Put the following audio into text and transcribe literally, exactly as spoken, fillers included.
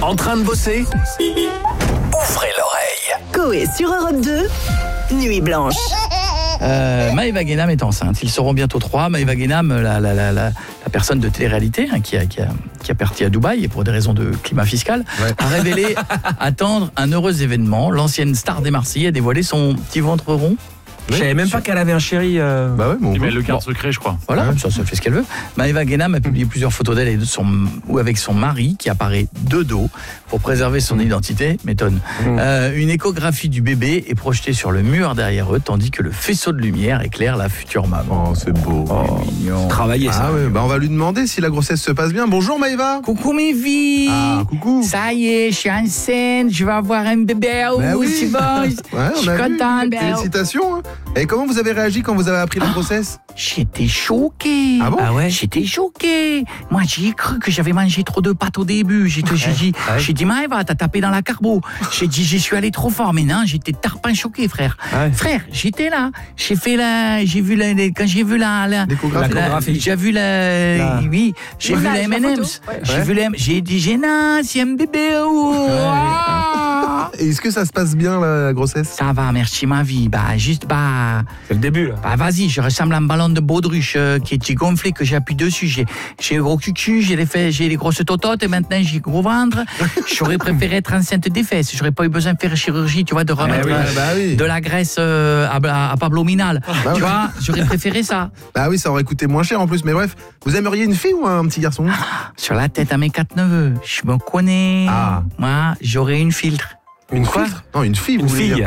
En train de bosser? Ouvrez l'oreille. Coé sur Europe deux, Nuit Blanche. Euh, Maëva Guénam est enceinte. Ils seront bientôt trois. Maëva Guénam, la, la, la, la, la personne de télé-réalité hein, qui, a, qui, a, qui a parti à Dubaï et pour des raisons de climat fiscal, ouais. a révélé attendre un heureux événement. L'ancienne star des Marseillais a dévoilé son petit ventre rond. Je savais même pas qu'elle avait un chéri. Euh... Bah ouais, bon, mais bon. le garde secret, je crois. Voilà, ouais. ça, ça fait ce qu'elle veut. Maëva Guénam a publié plusieurs photos d'elle et de son, ou avec son mari qui apparaît de dos pour préserver son mmh. identité, m'étonne. Mmh. Euh, une échographie du bébé est projetée sur le mur derrière eux, tandis que le faisceau de lumière éclaire la future maman. Oh, c'est beau. Oh, mignon. Travailler ah, ça. Ouais, bah on va lui demander si la grossesse se passe bien. Bonjour Maëva. Coucou mes vies. Ah, coucou. Ça y est, je suis enceinte, je vais avoir un bébé. Oh, bah oui. C'est bon. Ouais, je suis contente. Félicitations. Hein. Et comment vous avez réagi quand vous avez appris la grossesse? J'étais choquée. Ah bon? Ah ouais? J'étais choquée. Moi, j'ai cru que j'avais mangé trop de pâtes au début. J'ai dit, j'ai dit, ouais. j'ai dit, Maëva, t'as tapé dans la carbo. J'ai dit, j'y suis allé trop fort. Mais non, j'étais tarpin choqué, frère. Ouais. Frère, j'étais là. J'ai fait la, j'ai vu la, quand j'ai vu la, la, l'échographie. J'ai vu la, la, oui, j'ai vu la M and M's. Ouais. J'ai vu la, j'ai dit, j'ai non, c'est un bébé. Oh. Ouais. Et est-ce que ça se passe bien la, la grossesse? Ça va, merci ma vie. Bah, juste, bah. C'est le début, là. Bah, vas-y, je ressemble à un ballon de baudruche euh, qui est gonflé, que j'appuie dessus. J'ai, j'ai le gros cucu, j'ai les fesses, j'ai les grosses tototes et maintenant j'ai le gros ventre. J'aurais préféré être enceinte des fesses. J'aurais pas eu besoin de faire chirurgie, tu vois, de remettre ah oui, euh, bah oui. de la graisse euh, à, à Pablo Minal. Bah tu oui. vois, j'aurais préféré ça. Bah oui, ça aurait coûté moins cher en plus. Mais bref, vous aimeriez une fille ou un petit garçon? Sur la tête à mes quatre neveux. Je me connais. Ah. Moi, j'aurais une filtre. Une filtre? Non, une fille. Une vous fille. Dire.